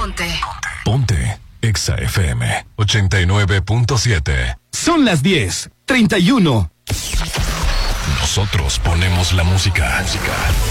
Ponte Exa FM 89.7. Son las 10:31. Nosotros ponemos la música.